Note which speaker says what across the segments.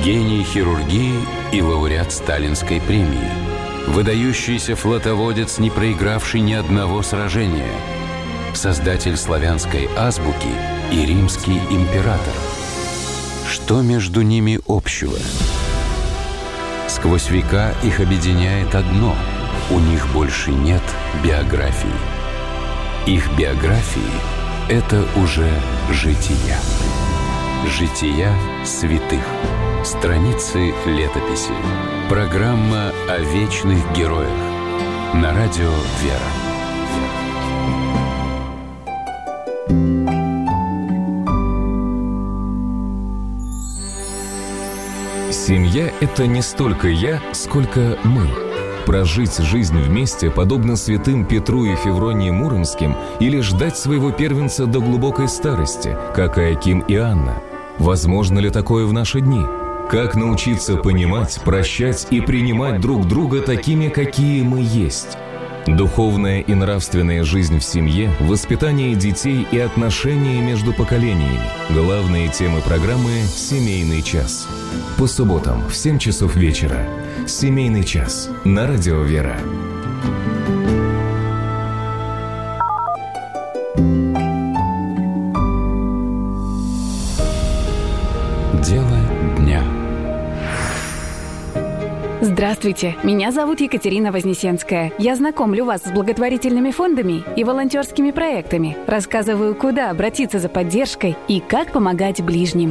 Speaker 1: гений хирургии и лауреат Сталинской премии, выдающийся флотоводец, не проигравший ни одного сражения, создатель славянской азбуки и римский император. Что между ними общего? Сквозь века их объединяет одно – у них больше нет биографии. Их биографии – это уже жития. Жития святых. Страницы летописи. Программа о вечных героях. На радио «Вера».
Speaker 2: Семья – это не столько я, сколько мы. Прожить жизнь вместе, подобно святым Петру и Февронии Муромским, или ждать своего первенца до глубокой старости, как Иоаким и Анна. Возможно ли такое в наши дни? Как научиться понимать, прощать и принимать друг друга такими, какие мы есть? Духовная и нравственная жизнь в семье, воспитание детей и отношения между поколениями. Главные темы программы «Семейный час». По субботам в 7 часов вечера. «Семейный час» на радио «Вера».
Speaker 1: Дело дня.
Speaker 3: Здравствуйте, меня зовут Екатерина Вознесенская. Я знакомлю вас с благотворительными фондами и волонтерскими проектами. Рассказываю, куда обратиться за поддержкой и как помогать ближним.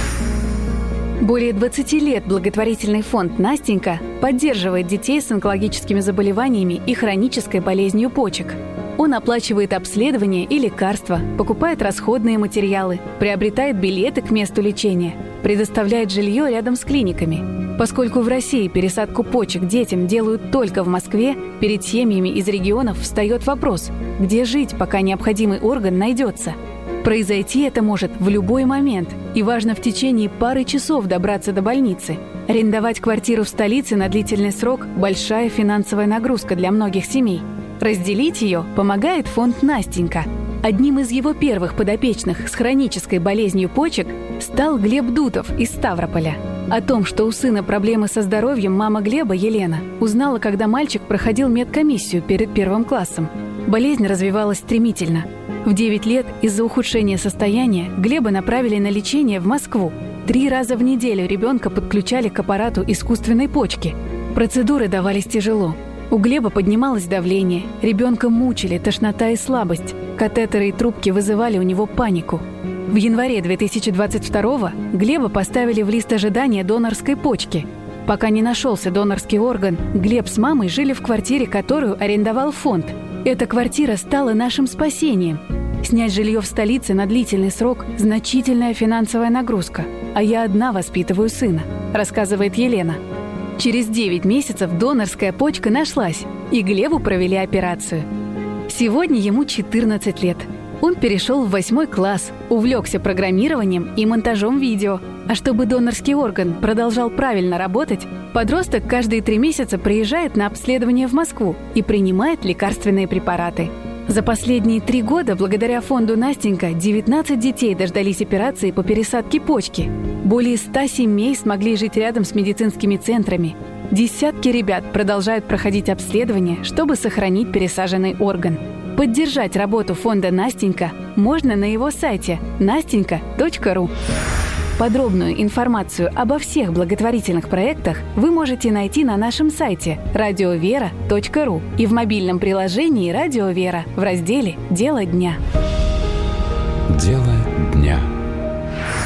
Speaker 3: Более 20 лет благотворительный фонд «Настенька» поддерживает детей с онкологическими заболеваниями и хронической болезнью почек. Он оплачивает обследования и лекарства, покупает расходные материалы, приобретает билеты к месту лечения, предоставляет жилье рядом с клиниками. Поскольку в России пересадку почек детям делают только в Москве, перед семьями из регионов встает вопрос, где жить, пока необходимый орган найдется. Произойти это может в любой момент, и важно в течение пары часов добраться до больницы. Арендовать квартиру в столице на длительный срок – большая финансовая нагрузка для многих семей. Разделить ее помогает фонд «Настенька». Одним из его первых подопечных с хронической болезнью почек стал Глеб Дутов из Ставрополя. О том, что у сына проблемы со здоровьем, мама Глеба, Елена, узнала, когда мальчик проходил медкомиссию перед 1 классом. Болезнь развивалась стремительно. В 9 лет из-за ухудшения состояния Глеба направили на лечение в Москву. 3 раза в неделю ребенка подключали к аппарату искусственной почки. Процедуры давались тяжело. У Глеба поднималось давление, ребенка мучили тошнота и слабость. Катетеры и трубки вызывали у него панику. В январе 2022-го Глеба поставили в лист ожидания донорской почки. Пока не нашелся донорский орган, Глеб с мамой жили в квартире, которую арендовал фонд. Эта квартира стала нашим спасением. Снять жилье в столице на длительный срок – значительная финансовая нагрузка. А я одна воспитываю сына, рассказывает Елена. Через 9 месяцев донорская почка нашлась, и Глебу провели операцию. Сегодня ему 14 лет. Он перешел в 8 класс, увлекся программированием и монтажом видео. А чтобы донорский орган продолжал правильно работать, подросток каждые 3 месяца приезжает на обследование в Москву и принимает лекарственные препараты. За последние 3 года, благодаря фонду «Настенька», 19 детей дождались операции по пересадке почки. Более 100 семей смогли жить рядом с медицинскими центрами. Десятки ребят продолжают проходить обследования, чтобы сохранить пересаженный орган. Поддержать работу фонда «Настенька» можно на его сайте nastenьka.ru. Подробную информацию обо всех благотворительных проектах вы можете найти на нашем сайте radiovera.ru и в мобильном приложении «Радио Вера» в разделе «Дело дня».
Speaker 1: Дело дня.